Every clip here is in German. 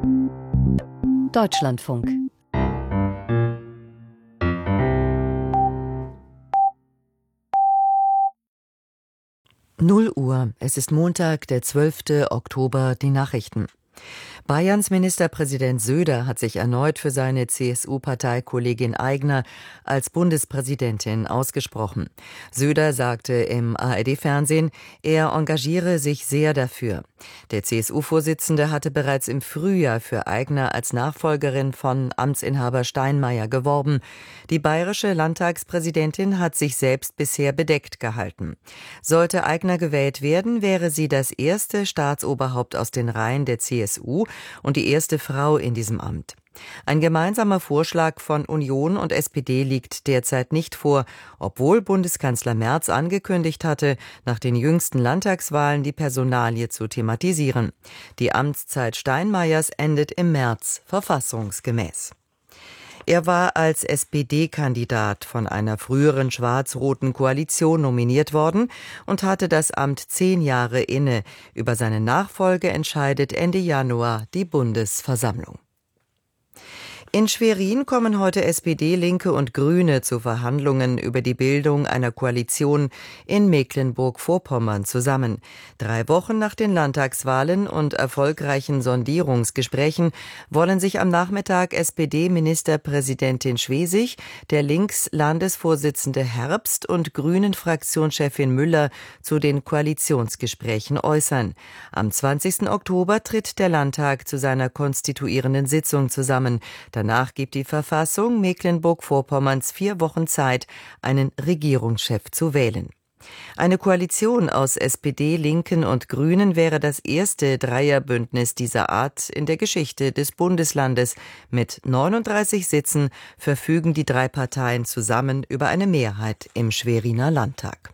Deutschlandfunk. Uhr. Es ist Montag, der 12. Oktober, die Nachrichten. Bayerns Ministerpräsident Söder hat sich erneut für seine CSU-Parteikollegin Aigner als Bundespräsidentin ausgesprochen. Söder sagte im ARD-Fernsehen, er engagiere sich sehr dafür. Der CSU-Vorsitzende hatte bereits im Frühjahr für Aigner als Nachfolgerin von Amtsinhaber Steinmeier geworben. Die bayerische Landtagspräsidentin hat sich selbst bisher bedeckt gehalten. Sollte Aigner gewählt werden, wäre sie das erste Staatsoberhaupt aus den Reihen der CSU und die erste Frau in diesem Amt. Ein gemeinsamer Vorschlag von Union und SPD liegt derzeit nicht vor, obwohl Bundeskanzler Merz angekündigt hatte, nach den jüngsten Landtagswahlen die Personalie zu thematisieren. Die Amtszeit Steinmeiers endet im März, verfassungsgemäß. Er war als SPD-Kandidat von einer früheren schwarz-roten Koalition nominiert worden und hatte das Amt 10 Jahre inne. Über seine Nachfolge entscheidet Ende Januar die Bundesversammlung. In Schwerin kommen heute SPD, Linke und Grüne zu Verhandlungen über die Bildung einer Koalition in Mecklenburg-Vorpommern zusammen. 3 Wochen nach den Landtagswahlen und erfolgreichen Sondierungsgesprächen wollen sich am Nachmittag SPD-Ministerpräsidentin Schwesig, der Links-Landesvorsitzende Herbst und Grünen-Fraktionschefin Müller zu den Koalitionsgesprächen äußern. Am 20. Oktober tritt der Landtag zu seiner konstituierenden Sitzung zusammen. Danach gibt die Verfassung Mecklenburg-Vorpommerns 4 Wochen Zeit, einen Regierungschef zu wählen. Eine Koalition aus SPD, Linken und Grünen wäre das erste Dreierbündnis dieser Art in der Geschichte des Bundeslandes. Mit 39 Sitzen verfügen die 3 Parteien zusammen über eine Mehrheit im Schweriner Landtag.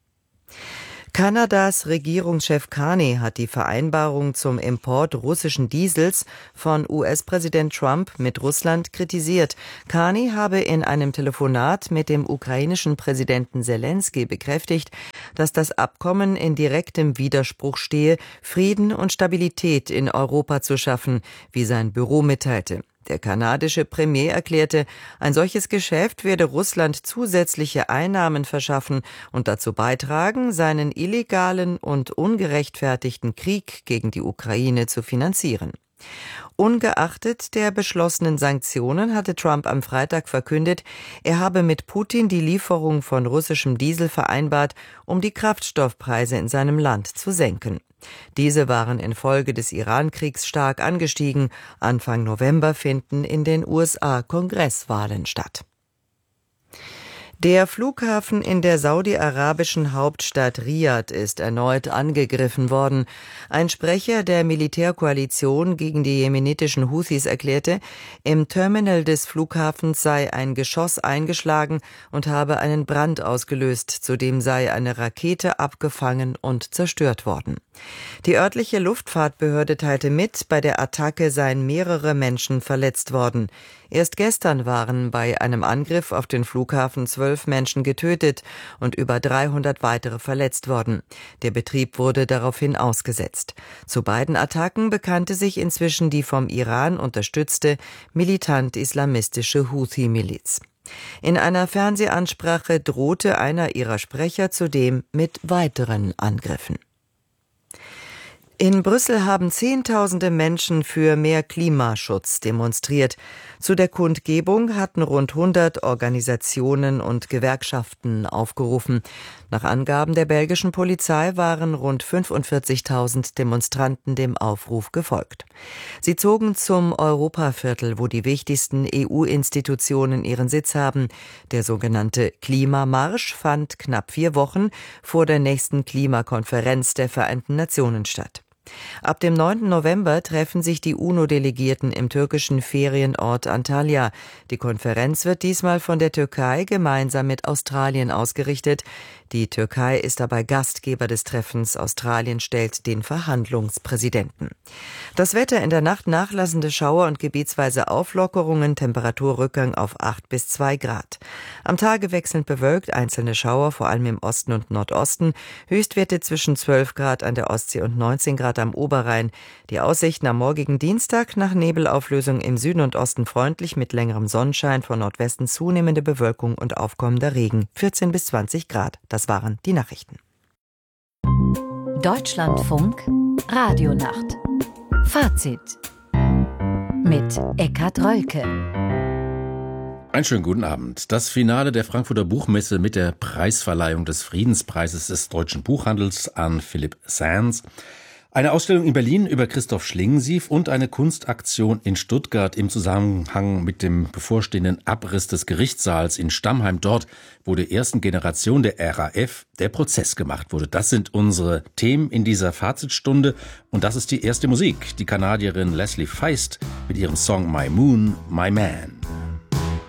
Kanadas Regierungschef Carney hat die Vereinbarung zum Import russischen Diesels von US-Präsident Trump mit Russland kritisiert. Carney habe in einem Telefonat mit dem ukrainischen Präsidenten Selenskyj bekräftigt, dass das Abkommen in direktem Widerspruch stehe, Frieden und Stabilität in Europa zu schaffen, wie sein Büro mitteilte. Der kanadische Premier erklärte, ein solches Geschäft werde Russland zusätzliche Einnahmen verschaffen und dazu beitragen, seinen illegalen und ungerechtfertigten Krieg gegen die Ukraine zu finanzieren. Ungeachtet der beschlossenen Sanktionen hatte Trump am Freitag verkündet, er habe mit Putin die Lieferung von russischem Diesel vereinbart, um die Kraftstoffpreise in seinem Land zu senken. Diese waren infolge des Iran-Kriegs stark angestiegen. Anfang November finden in den USA Kongresswahlen statt. Der Flughafen in der saudi-arabischen Hauptstadt Riad ist erneut angegriffen worden. Ein Sprecher der Militärkoalition gegen die jemenitischen Houthis erklärte, im Terminal des Flughafens sei ein Geschoss eingeschlagen und habe einen Brand ausgelöst, zudem sei eine Rakete abgefangen und zerstört worden. Die örtliche Luftfahrtbehörde teilte mit, bei der Attacke seien mehrere Menschen verletzt worden. Erst gestern waren bei einem Angriff auf den Flughafen 12 Menschen getötet und über 300 weitere verletzt worden. Der Betrieb wurde daraufhin ausgesetzt. Zu beiden Attacken bekannte sich inzwischen die vom Iran unterstützte militant-islamistische Houthi-Miliz. In einer Fernsehansprache drohte einer ihrer Sprecher zudem mit weiteren Angriffen. In Brüssel haben Zehntausende Menschen für mehr Klimaschutz demonstriert. Zu der Kundgebung hatten rund 100 Organisationen und Gewerkschaften aufgerufen. Nach Angaben der belgischen Polizei waren rund 45.000 Demonstranten dem Aufruf gefolgt. Sie zogen zum Europaviertel, wo die wichtigsten EU-Institutionen ihren Sitz haben. Der sogenannte Klimamarsch fand knapp 4 Wochen vor der nächsten Klimakonferenz der Vereinten Nationen statt. Ab dem 9. November treffen sich die UNO-Delegierten im türkischen Ferienort Antalya. Die Konferenz wird diesmal von der Türkei gemeinsam mit Australien ausgerichtet. Die Türkei ist dabei Gastgeber des Treffens. Australien stellt den Verhandlungspräsidenten. Das Wetter: in der Nacht nachlassende Schauer und gebietsweise Auflockerungen, Temperaturrückgang auf 8 bis 2 Grad. Am Tage wechselnd bewölkt, einzelne Schauer, vor allem im Osten und Nordosten. Höchstwerte zwischen 12 Grad an der Ostsee und 19 Grad Grad am Oberrhein. Die Aussichten am morgigen Dienstag: nach Nebelauflösung im Süden und Osten freundlich mit längerem Sonnenschein, von Nordwesten zunehmende Bewölkung und aufkommender Regen. 14 bis 20 Grad. Das waren die Nachrichten. Deutschlandfunk Radionacht. Fazit mit Eckhard Rölke. Einen schönen guten Abend. Das Finale der Frankfurter Buchmesse mit der Preisverleihung des Friedenspreises des deutschen Buchhandels an Philipp Sands. Eine Ausstellung in Berlin über Christoph Schlingensief und eine Kunstaktion in Stuttgart im Zusammenhang mit dem bevorstehenden Abriss des Gerichtssaals in Stammheim, dort, wo der ersten Generation der RAF der Prozess gemacht wurde. Das sind unsere Themen in dieser Fazitstunde und das ist die erste Musik. Die Kanadierin Leslie Feist mit ihrem Song My Moon, My Man.